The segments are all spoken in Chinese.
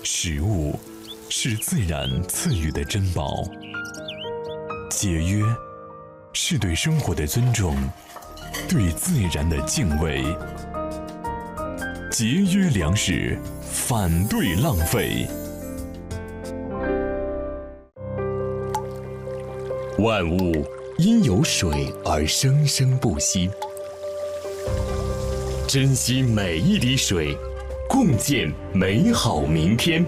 食物是自然赐予的珍宝，节约是对生活的尊重，对自然的敬畏。节约粮食，反对浪费。万物因有水而生生不息，珍惜每一滴水，共建美好明天。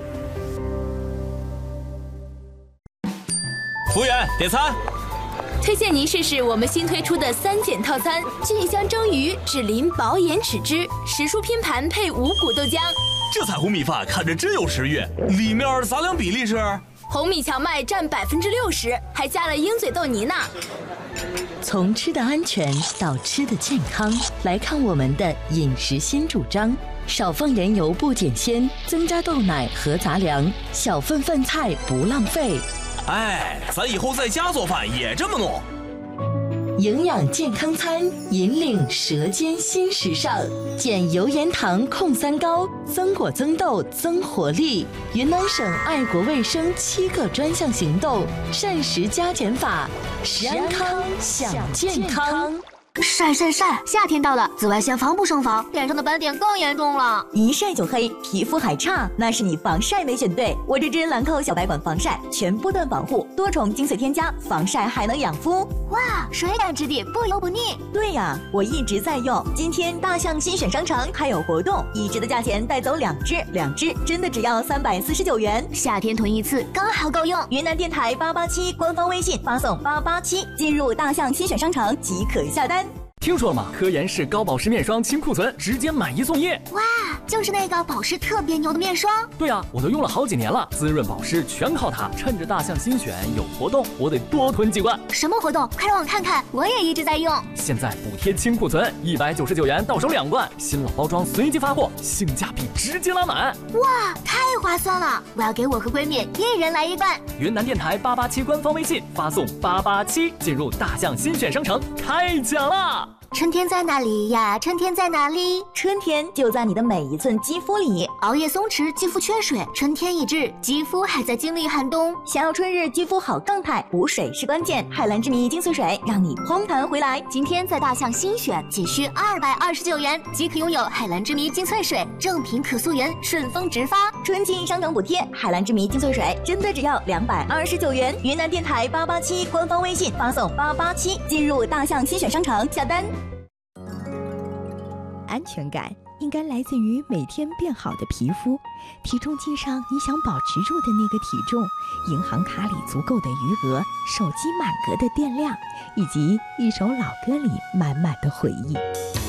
服务员，点餐。 推荐您试试我们新推出的3减套餐：菌香蒸鱼、脂淋薄盐豉汁、时蔬拼盘配五谷豆浆。 这彩虹米饭看着真有食欲，里面杂粮比例是？ 红米荞麦占60%，还加了鹰嘴豆泥呢。 从吃的安全到吃的健康，来看我们的饮食新主张：少放盐油不减鲜，增加豆奶和杂粮，小份饭菜不浪费。 哎，咱以后在家做饭也这么弄。 营养健康餐，引领舌尖新时尚，减油盐糖控三高，增果增豆增活力。云南省爱国卫生7个专项行动，膳食加减法，食安康享健康。 晒！夏天到了，紫外线防不胜防，脸上的斑点更严重了。 一晒就黑，皮肤还差，那是你防晒没选对。我这支兰蔻小白管防晒，全波段防护，多重精粹添加，防晒还能养肤。 哇，水感质地，不油不腻。 对呀，我一直在用。今天大象新选商城还有活动，1支的价钱带走2支真的只要349元。 夏天囤一次刚好够用。 云南电台887官方微信发送887，进入大象新选商城即可下单。 听说了吗？科颜氏高保湿面霜清库存，直接买1送1。 哇，就是那个保湿特别牛的面霜。 对啊，我都用了好几年了，滋润保湿全靠它。趁着大象新选有活动，我得多囤几罐。 什么活动？快让我看看，我也一直在用。 现在补贴清库存，199元到手2罐，新老包装随机发货，性价比直接拉满。 哇，太划算了！我要给我和闺蜜1人来1罐。 云南电台887官方微信发送887，进入大象新选商城开奖啦！ 春天在哪里呀？春天在哪里？ 春天就在你的每一寸肌肤里。 熬夜松弛，肌肤缺水，春天已至，肌肤还在经历寒冬。 想要春日肌肤好状态，补水是关键。海蓝之谜精粹水，让你嘭弹回来。 今天在大象新选，仅需229元即可拥有海蓝之谜精粹水，正品可溯源，顺丰直发。 春季商城补贴，海蓝之谜精粹水真的只要229元。云南电台887官方微信发送887，进入大象新选商城下单。 安全感应该来自于每天变好的皮肤，体重计上你想保持住的那个体重，银行卡里足够的余额，手机满格的电量，以及一首老歌里满满的回忆。